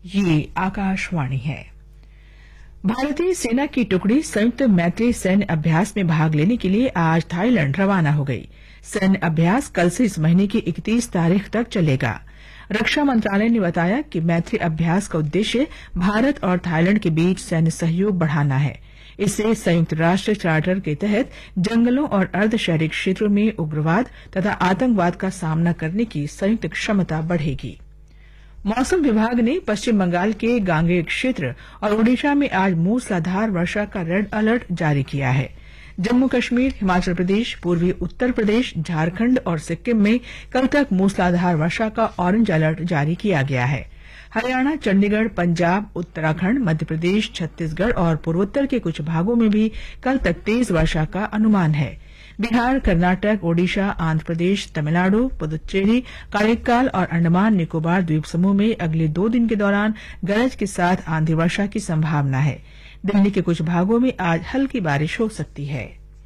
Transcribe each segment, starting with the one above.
ये आकाशवाणी है। भारतीय सेना की टुकड़ी संयुक्त मैत्री सैन्य अभ्यास में भाग लेने के लिए आज थाईलैंड रवाना हो गई। सैन्य अभ्यास कल से इस महीने की 31 तारीख तक चलेगा। रक्षा मंत्रालय ने बताया कि मैत्री अभ्यास का उद्देश्य भारत और थाईलैंड के बीच सैन्य सहयोग बढ़ाना है। इससे संयुक्त राष्ट्र चार्टर के तहत जंगलों और अर्ध शहरी क्षेत्रों में उग्रवाद तथा आतंकवाद का सामना करने की संयुक्त क्षमता बढ़ेगी। मौसम विभाग ने पश्चिम बंगाल के गांगेय क्षेत्र और ओडिशा में आज मूसलाधार वर्षा का रेड अलर्ट जारी किया है। जम्मू कश्मीर, हिमाचल प्रदेश, पूर्वी उत्तर प्रदेश, झारखंड और सिक्किम में कल तक मूसलाधार वर्षा का ऑरेंज अलर्ट जारी किया गया है। हरियाणा, चंडीगढ़, पंजाब, उत्तराखंड, मध्य प्रदेश, छत्तीसगढ़ और पूर्वोत्तर के कुछ भागों में भी कल तक तेज वर्षा का अनुमान है। बिहार, कर्नाटक, ओडिशा, आंध्र प्रदेश, तमिलनाडु, पुदुच्चेरी, कारिक्काल और अंडमान निकोबार द्वीप समूह में अगले 2 दिन के दौरान गरज के साथ आंधी वर्षा की संभावना है। दिल्ली के कुछ भागों में आज हल्की बारिश हो सकती है।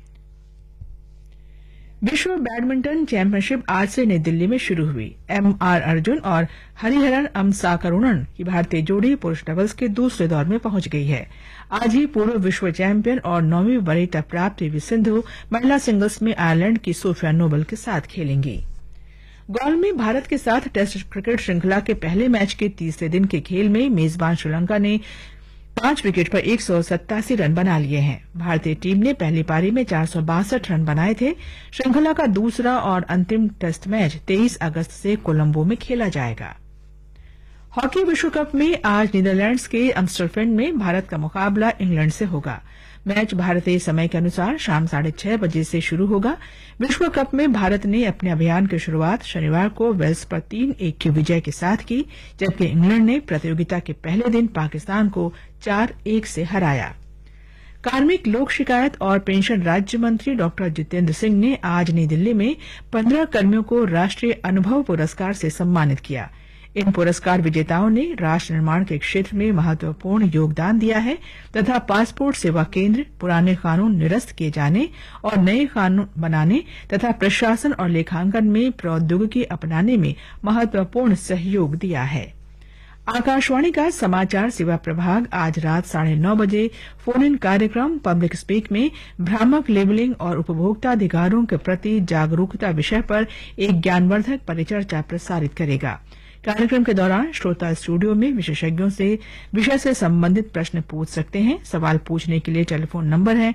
विश्व बैडमिंटन चैंपियनशिप आज से नई दिल्ली में शुरू हुई। एमआर अर्जुन और हरिहरन अमसाकरुणन की भारतीय जोड़ी पुरुष डबल्स के दूसरे दौर में पहुंच गई है। आज ही पूर्व विश्व चैंपियन और 9वीं वरीयता प्राप्त पीवी सिंधु महिला सिंगल्स में आयरलैंड की सोफिया नोबल के साथ खेलेंगी। गोल में भारत के साथ टेस्ट क्रिकेट श्रृंखला के पहले मैच के तीसरे दिन के खेल में मेजबान श्रीलंका ने 5 विकेट पर 187 रन बना लिए हैं। भारतीय टीम ने पहली पारी में 462 रन बनाए थे। श्रृंखला का दूसरा और अंतिम टेस्ट मैच 23 अगस्त से कोलंबो में खेला जाएगा। हॉकी विश्व कप में आज नीदरलैंड्स के एम्स्टरडैम में भारत का मुकाबला इंग्लैंड से होगा। मैच भारतीय समय के अनुसार शाम 6:30 बजे से शुरू होगा। विश्व कप में भारत ने अपने अभियान की शुरुआत शनिवार को वेल्स पर 3-1 की विजय के साथ की, जबकि इंग्लैंड ने प्रतियोगिता के पहले दिन पाकिस्तान को 4-1 से हराया। कार्मिक, लोक शिकायत और पेंशन राज्य मंत्री डॉक्टर जितेंद्र सिंह ने आज नई दिल्ली में 15 कर्मियों को राष्ट्रीय अनुभव पुरस्कार से सम्मानित किया। इन पुरस्कार विजेताओं ने राष्ट्र निर्माण के क्षेत्र में महत्वपूर्ण योगदान दिया है तथा पासपोर्ट सेवा केंद्र, पुराने कानून निरस्त किए जाने और नए कानून बनाने तथा प्रशासन और लेखांकन में प्रौद्योगिकी अपनाने में महत्वपूर्ण सहयोग दिया है। आकाशवाणी का समाचार सेवा प्रभाग आज रात 9:30 बजे फोन इन कार्यक्रम पब्लिक स्पीक में भ्रामक लेबलिंग और उपभोक्ता अधिकारों के प्रति जागरूकता विषय पर एक ज्ञानवर्धक परिचर्चा प्रसारित करेगा। कार्यक्रम के दौरान श्रोता स्टूडियो में विशेषज्ञों से विषय से संबंधित प्रश्न पूछ सकते हैं। सवाल पूछने के लिए टेलीफोन नंबर है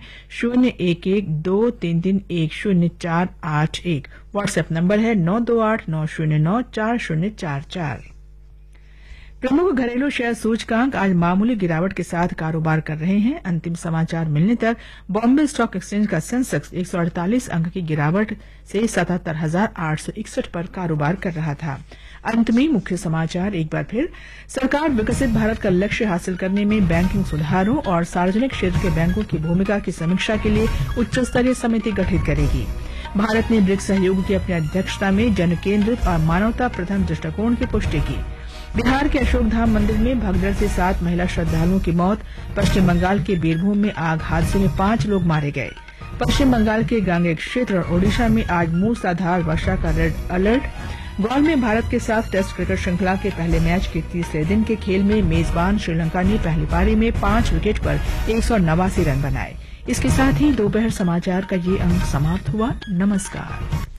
011-233-1048। व्हाट्सएप नंबर है 9289094044। प्रमुख घरेलू शेयर सूचकांक आज मामूली गिरावट के साथ कारोबार कर रहे हैं। अंतिम समाचार मिलने तक बॉम्बे स्टॉक एक्सचेंज का सेंसेक्स 148 अंक की गिरावट से 77,861 पर कारोबार कर रहा था। अंत में मुख्य समाचार एक बार फिर। सरकार विकसित भारत का लक्ष्य हासिल करने में बैंकिंग सुधारों और सार्वजनिक क्षेत्र के बैंकों की भूमिका की समीक्षा के लिए उच्च स्तरीय समिति गठित करेगी। भारत ने ब्रिक्स सहयोग की अपनी अध्यक्षता में जन केंद्रित और मानवता प्रथम दृष्टिकोण की पुष्टि की। बिहार के अशोकधाम मंदिर में भगदड़ से 7 महिला श्रद्धालुओं की मौत। पश्चिम बंगाल के बीरभूम में आग हादसे में 5 लोग मारे गए। पश्चिम बंगाल के गांगेय क्षेत्र और ओडिशा में आज मूसलाधार वर्षा का रेड अलर्ट। गोल में भारत के साथ टेस्ट क्रिकेट श्रृंखला के पहले मैच के तीसरे दिन के खेल में मेजबान श्रीलंका ने पहली पारी में 5 विकेट पर 189 रन बनाए। इसके साथ ही दोपहर समाचार का ये अंक समाप्त हुआ। नमस्कार।